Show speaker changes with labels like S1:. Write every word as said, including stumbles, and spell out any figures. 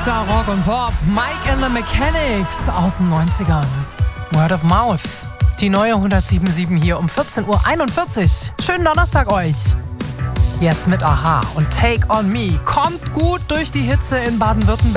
S1: Star Rock und Pop. Mike and the Mechanics aus den neunzigern. Word of Mouth. Die neue hundertsieben Komma sieben hier um vierzehn Uhr einundvierzig. Schönen Donnerstag euch. Jetzt mit Aha und Take on Me. Kommt gut durch die Hitze in Baden-Württemberg.